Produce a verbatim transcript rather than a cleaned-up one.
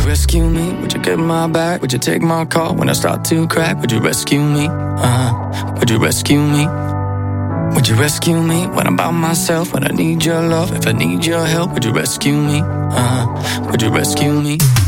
Rescue me, would you get my back? Would you take my call when I start to crack? Would you rescue me? Uh-huh. Would you rescue me? Would you rescue me when I'm by myself? When I need your love, if I need your help, would you rescue me? Uh-huh. Would you rescue me?